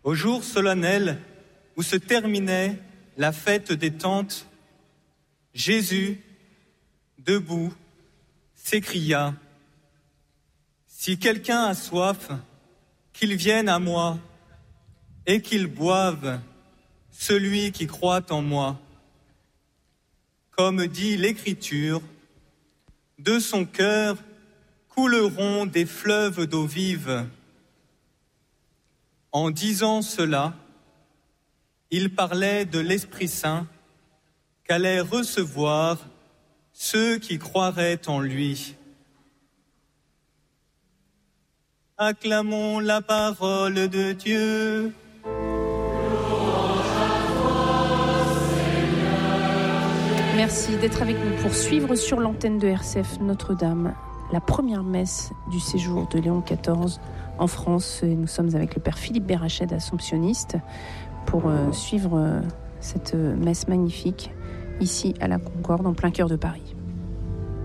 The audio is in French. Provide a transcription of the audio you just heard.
Au jour solennel où se terminait la fête des tentes, Jésus, debout, s'écria : « Si quelqu'un a soif, qu'il vienne à moi et qu'il boive, celui qui croit en moi. Comme dit l'Écriture, de son cœur couleront des fleuves d'eau vive. » En disant cela, il parlait de l'Esprit Saint qu'allaient recevoir ceux qui croiraient en lui. Acclamons la parole de Dieu. Merci d'être avec nous pour suivre sur l'antenne de RCF Notre-Dame la première messe du séjour de Léon XIV en France. Et nous sommes avec le père Philippe Bérached, assomptionniste, pour suivre cette messe magnifique ici à la Concorde, en plein cœur de Paris.